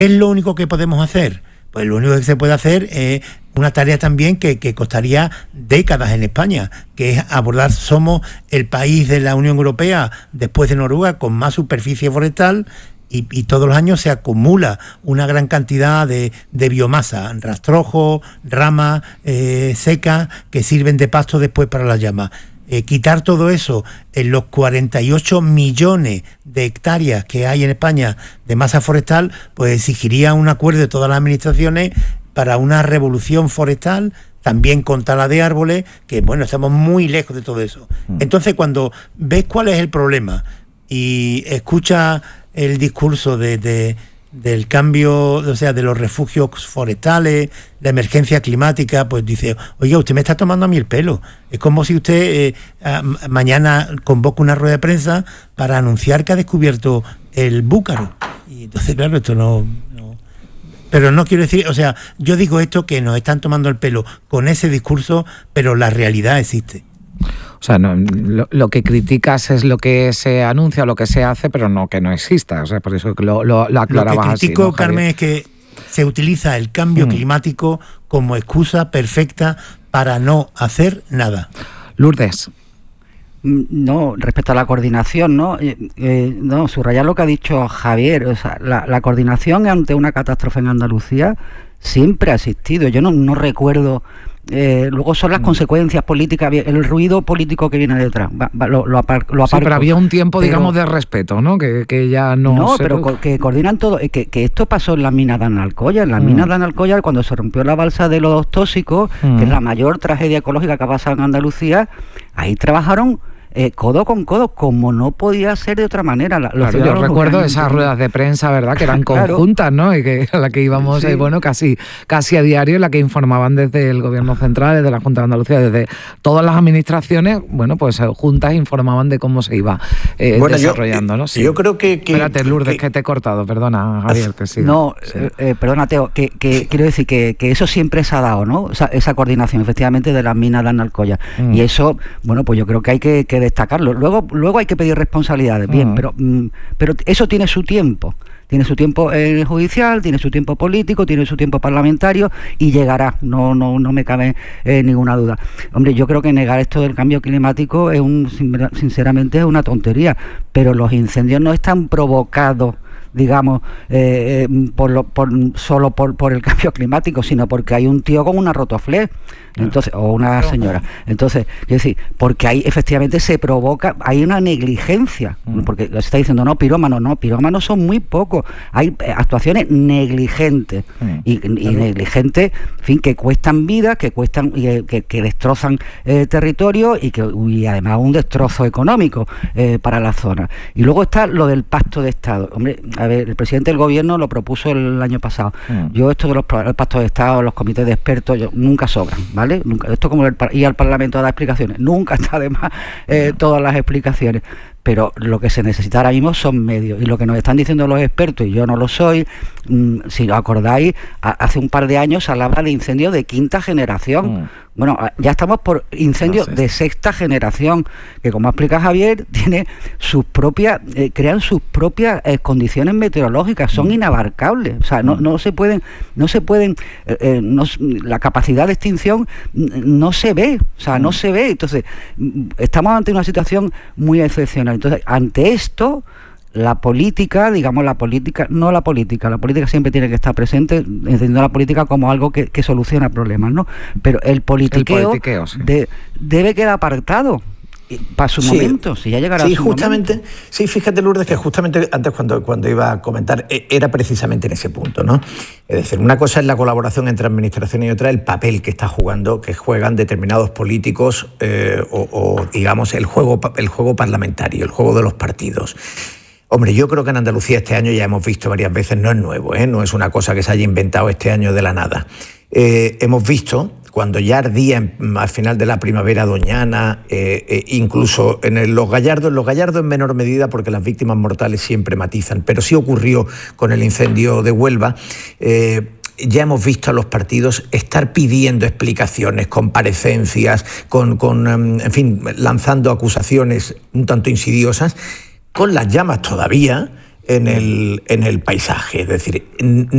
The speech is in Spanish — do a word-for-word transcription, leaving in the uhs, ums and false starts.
¿Qué es lo único que podemos hacer? Pues lo único que se puede hacer es una tarea también que, que costaría décadas en España, que es abordar, somos el país de la Unión Europea, después de Noruega, con más superficie forestal, y, y todos los años se acumula una gran cantidad de, de biomasa, rastrojos, ramas eh, secas, que sirven de pasto después para las llamas. Eh, quitar todo eso en los cuarenta y ocho millones de hectáreas que hay en España de masa forestal, pues exigiría un acuerdo de todas las administraciones para una revolución forestal, también con tala de árboles, que bueno, estamos muy lejos de todo eso. Entonces, cuando ves cuál es el problema y escuchas el discurso de, de del cambio, o sea, de los refugios forestales, la emergencia climática, pues dice, oiga, usted me está tomando a mí el pelo. Es como si usted eh, a, mañana convoca una rueda de prensa para anunciar que ha descubierto el búcaro. Y entonces, claro, esto no... no pero no quiero decir, o sea, yo digo esto, que nos están tomando el pelo con ese discurso, pero la realidad existe. O sea, no, lo, lo que criticas es lo que se anuncia, lo que se hace, pero no que no exista. O sea, por eso lo, lo, lo aclarabas así. Lo que critico, así, ¿no, Carmen, es que se utiliza el cambio mm. climático como excusa perfecta para no hacer nada. Lourdes. No, respecto a la coordinación, ¿no? Eh, eh, no, subrayar lo que ha dicho Javier. O sea, la, la coordinación ante una catástrofe en Andalucía siempre ha existido. Yo no, no recuerdo... Eh, luego son las mm. consecuencias políticas, el ruido político que viene detrás. Va, va, lo, lo, apar, lo aparco. Sí, pero había un tiempo, pero, digamos, de respeto, ¿no? Que, que ya no... No, se pero puede... co que coordinan todo. Que, que esto pasó en las minas de Analcoya. En las mm. minas de Analcoya, cuando se rompió la balsa de los tóxicos, mm. que es la mayor tragedia ecológica que ha pasado en Andalucía, ahí trabajaron... Eh, codo con codo, como no podía ser de otra manera. Los claro, yo recuerdo esas ruedas de prensa, ¿verdad?, que eran claro. conjuntas, ¿no? Y que a la que íbamos, sí. eh, bueno, casi casi a diario, en la que informaban desde el Gobierno Central, desde la Junta de Andalucía, desde todas las administraciones, bueno, pues juntas informaban de cómo se iba eh, bueno, desarrollando, yo, ¿no? Sí. Yo creo que... que Espérate, Lourdes, que, que te he cortado, perdona, Javier, que sí. No, sí. eh, eh, perdona, Teo, que, que quiero decir que, que eso siempre se ha dado, ¿no? O sea, esa coordinación, efectivamente, de las minas de Analcoya. Mm. Y eso, bueno, pues yo creo que hay que, que destacarlo. Luego Luego hay que pedir responsabilidades, bien, uh-huh. pero, mm, pero eso tiene su tiempo. Tiene su tiempo eh, judicial, tiene su tiempo político, tiene su tiempo parlamentario y llegará, no no no me cabe eh, ninguna duda. Hombre, yo creo que negar esto del cambio climático es un sinceramente es una tontería, pero los incendios no están provocados, digamos, eh, eh, por lo, por, solo por, por el cambio climático, sino porque hay un tío con una rotoflex, entonces, o una señora. Entonces, quiero decir, porque ahí efectivamente se provoca, hay una negligencia, porque se está diciendo, no, pirómanos, no, pirómanos son muy pocos, hay actuaciones negligentes, y, y negligentes, en fin, que cuestan vidas, que cuestan, y, que, que destrozan eh, territorio y que y además un destrozo económico eh, para la zona. Y luego está lo del pacto de Estado. Hombre, a ver, el presidente del gobierno lo propuso el año pasado. Mm. Yo esto de los pactos de Estado, los comités de expertos, yo, nunca sobran, ¿vale? Nunca, esto como el, ir al Parlamento a dar explicaciones, nunca está de más eh, todas las explicaciones. Pero lo que se necesita ahora mismo son medios, y lo que nos están diciendo los expertos, y yo no lo soy, mmm, si lo acordáis, a, hace un par de años se hablaba de incendios de quinta generación. Mm. Bueno, ya estamos por incendios no sé. de sexta generación, que como explica Javier, tiene sus propias, eh, crean sus propias eh, condiciones meteorológicas, son mm. inabarcables, o sea, no, no se pueden, no se pueden, eh, eh, no, la capacidad de extinción no se ve, o sea, mm. no se ve, entonces estamos ante una situación muy excepcional. Entonces, ante esto, la política, digamos la política, no la política, la política siempre tiene que estar presente, entendiendo la política como algo que, que soluciona problemas, ¿no? Pero el politiqueo, el politiqueo sí. de, debe quedar apartado para su sí, momento, si ya llegará sí, su justamente, momento. Sí, fíjate, Lourdes, que justamente antes cuando, cuando iba a comentar, era precisamente en ese punto, ¿no? Es decir, una cosa es la colaboración entre administraciones y otra el papel que está jugando, que juegan determinados políticos eh, o, o, digamos, el juego, el juego parlamentario, el juego de los partidos. Hombre, yo creo que en Andalucía este año ya hemos visto varias veces, no es nuevo, ¿eh? No es una cosa que se haya inventado este año de la nada. Eh, hemos visto... cuando ya ardía en, al final de la primavera doñana, eh, eh, incluso en el, los gallardos, los gallardos en menor medida porque las víctimas mortales siempre matizan, pero sí ocurrió con el incendio de Huelva. Eh, ya hemos visto a los partidos estar pidiendo explicaciones, comparecencias, con, con, en fin, lanzando acusaciones un tanto insidiosas, con las llamas todavía en el, en el paisaje. Es decir,